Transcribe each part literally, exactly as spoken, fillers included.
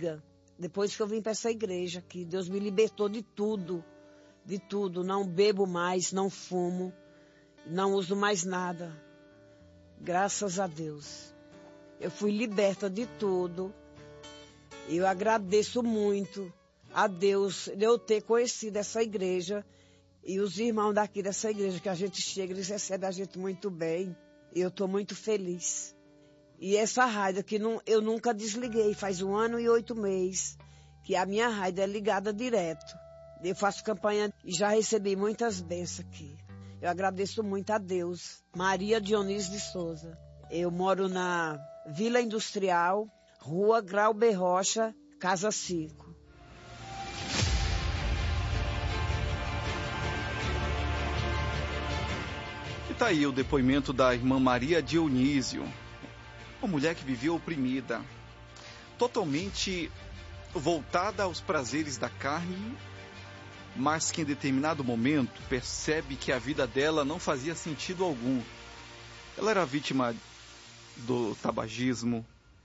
amiga, depois que eu vim para essa igreja, que Deus me libertou de tudo, de tudo. Não bebo mais, não fumo, não uso mais nada. Graças a Deus. Eu fui liberta de tudo. Eu agradeço muito a Deus de eu ter conhecido essa igreja e os irmãos daqui dessa igreja, que a gente chega, eles recebem a gente muito bem. Eu estou muito feliz. E essa rádio que não, eu nunca desliguei, faz um ano e oito meses que a minha rádio é ligada direto. Eu faço campanha e já recebi muitas bênçãos aqui. Eu agradeço muito a Deus. Maria Dionísio de Souza. Eu moro na Vila Industrial, Rua Grauber Rocha, Casa cinco. E tá aí o depoimento da irmã Maria Dionísio. Uma mulher que vivia oprimida, totalmente voltada aos prazeres da carne, mas que em determinado momento percebe que a vida dela não fazia sentido algum. Ela era vítima do tabagismo,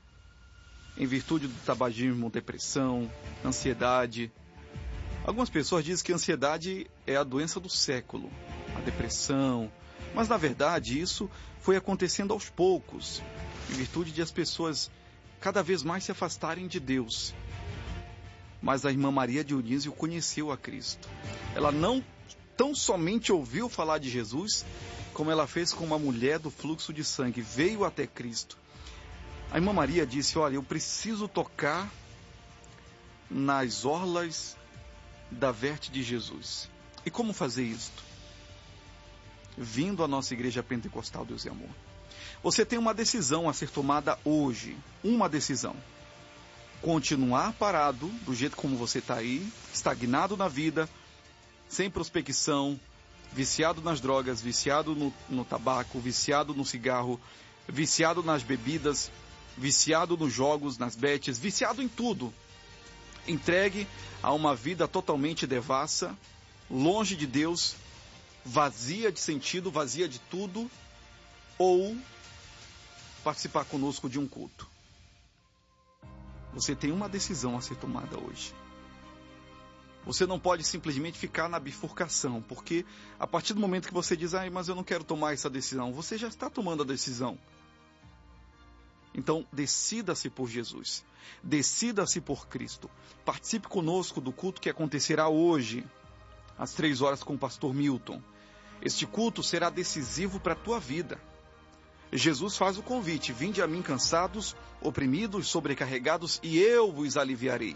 em virtude do tabagismo, depressão, ansiedade. Algumas pessoas dizem que a ansiedade é a doença do século, a depressão, mas na verdade isso foi acontecendo aos poucos, em virtude de as pessoas cada vez mais se afastarem de Deus. Mas a irmã Maria Dionísio conheceu a Cristo. Ela não tão somente ouviu falar de Jesus, como ela fez com uma mulher do fluxo de sangue, veio até Cristo. A irmã Maria disse, olha, eu preciso tocar nas orlas da veste de Jesus. E como fazer isto? Vindo à nossa igreja pentecostal Deus e Amor. Você tem uma decisão a ser tomada hoje. Uma decisão. Continuar parado, do jeito como você está aí, estagnado na vida, sem prospecção, viciado nas drogas, viciado no, no tabaco, viciado no cigarro, viciado nas bebidas, viciado nos jogos, nas betes, viciado em tudo. Entregue a uma vida totalmente devassa, longe de Deus, vazia de sentido, vazia de tudo, ou participar conosco de um culto. Você tem uma decisão a ser tomada hoje. Você não pode simplesmente ficar na bifurcação, porque a partir do momento que você diz, ah, mas eu não quero tomar essa decisão, você já está tomando a decisão. Então, decida-se por Jesus. Decida-se por Cristo. Participe conosco do culto que acontecerá hoje, às três horas, com o pastor Milton. Este culto será decisivo para a tua vida. Jesus faz o convite, vinde a mim cansados, oprimidos, sobrecarregados, e eu vos aliviarei.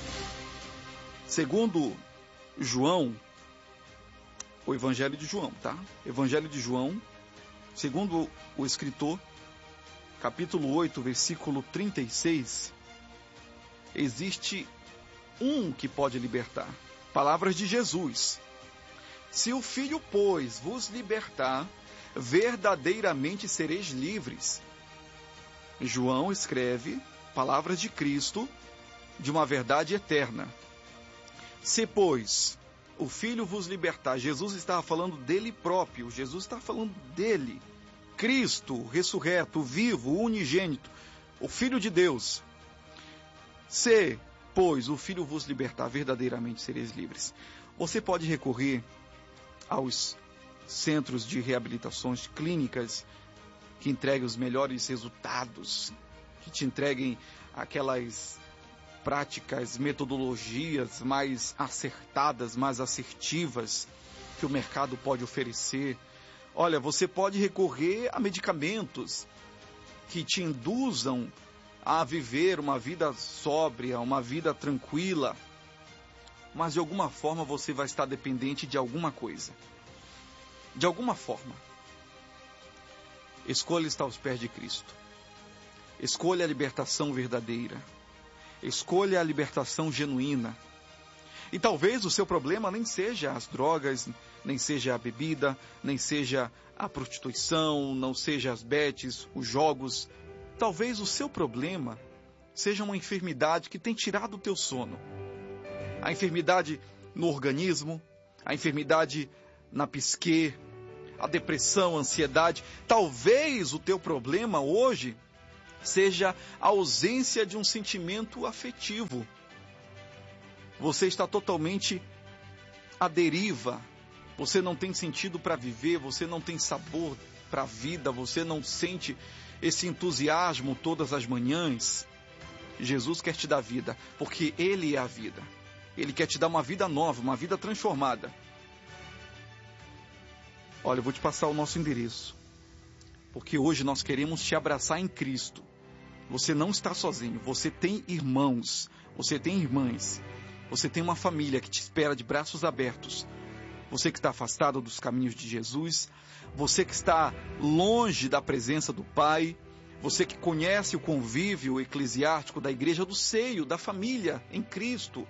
Segundo João, o Evangelho de João, tá? Evangelho de João, segundo o escritor, capítulo oito, versículo trinta e seis, existe um que pode libertar. Palavras de Jesus. Se o Filho, pois, vos libertar, verdadeiramente sereis livres. João escreve palavras de Cristo, de uma verdade eterna. Se, pois, o Filho vos libertar, Jesus estava falando dele próprio, Jesus está falando dele, Cristo, ressurreto, vivo, unigênito, o Filho de Deus. Se, pois, o Filho vos libertar, verdadeiramente sereis livres. Você pode recorrer aos centros de reabilitações clínicas que entreguem os melhores resultados, que te entreguem aquelas práticas, metodologias mais acertadas, mais assertivas que o mercado pode oferecer. Olha, você pode recorrer a medicamentos que te induzam a viver uma vida sóbria, uma vida tranquila, mas de alguma forma você vai estar dependente de alguma coisa. De alguma forma. Escolha estar aos pés de Cristo. Escolha a libertação verdadeira. Escolha a libertação genuína. E talvez o seu problema nem seja as drogas, nem seja a bebida, nem seja a prostituição, não seja as betes, os jogos. Talvez o seu problema seja uma enfermidade que tem tirado o teu sono. A enfermidade no organismo, a enfermidade na psique, a depressão, a ansiedade. Talvez o teu problema hoje seja a ausência de um sentimento afetivo. Você está totalmente à deriva, você não tem sentido para viver, você não tem sabor para a vida, você não sente esse entusiasmo todas as manhãs. Jesus quer te dar vida, porque Ele é a vida. Ele quer te dar uma vida nova, uma vida transformada. Olha, eu vou te passar o nosso endereço, porque hoje nós queremos te abraçar em Cristo. Você não está sozinho, você tem irmãos, você tem irmãs, você tem uma família que te espera de braços abertos. Você que está afastado dos caminhos de Jesus, você que está longe da presença do Pai, você que conhece o convívio eclesiástico da igreja, do seio, da família em Cristo.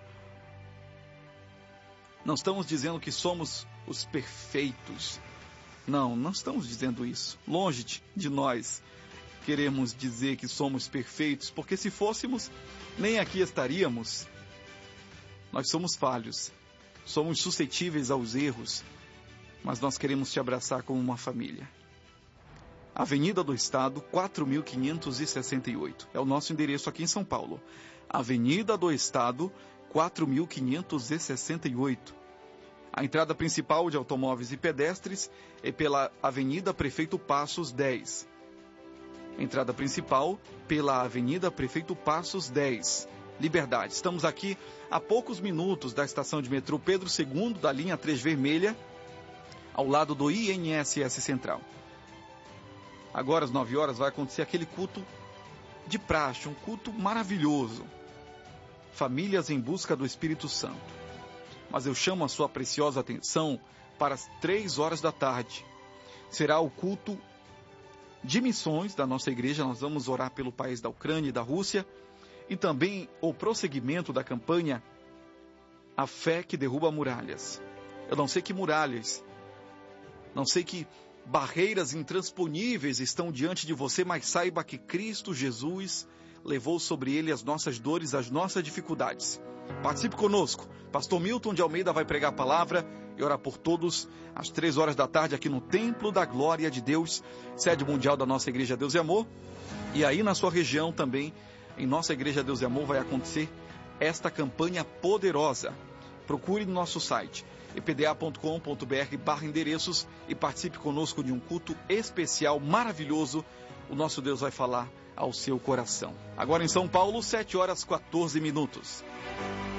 Não estamos dizendo que somos os perfeitos. Não, não estamos dizendo isso. Longe de, de nós queremos dizer que somos perfeitos, porque se fôssemos, nem aqui estaríamos. Nós somos falhos, somos suscetíveis aos erros, mas nós queremos te abraçar como uma família. Avenida do Estado, quatro mil quinhentos e sessenta e oito. É o nosso endereço aqui em São Paulo. Avenida do Estado, quatro mil quinhentos e sessenta e oito. A entrada principal de automóveis e pedestres é pela Avenida Prefeito Passos dez. Entrada principal pela Avenida Prefeito Passos dez. Liberdade. Estamos aqui a poucos minutos da estação de metrô Pedro segundo, da linha três vermelha, ao lado do I N S S Central. Agora, às nove horas, vai acontecer aquele culto de praxe, um culto maravilhoso. Famílias em busca do Espírito Santo. Mas eu chamo a sua preciosa atenção para as três horas da tarde. Será o culto de missões da nossa igreja. Nós vamos orar pelo país da Ucrânia e da Rússia. E também o prosseguimento da campanha A Fé que Derruba Muralhas. Eu não sei que muralhas, não sei que barreiras intransponíveis estão diante de você, mas saiba que Cristo Jesus levou sobre ele as nossas dores, as nossas dificuldades. Participe conosco. Pastor Milton de Almeida vai pregar a palavra e orar por todos às três horas da tarde aqui no Templo da Glória de Deus, sede mundial da nossa Igreja Deus e Amor. E aí na sua região também, em nossa Igreja Deus e Amor, vai acontecer esta campanha poderosa. Procure no nosso site e p d a ponto com ponto b r barra endereços e participe conosco de um culto especial, maravilhoso. O nosso Deus vai falar ao seu coração. Agora em São Paulo, sete horas e quatorze minutos.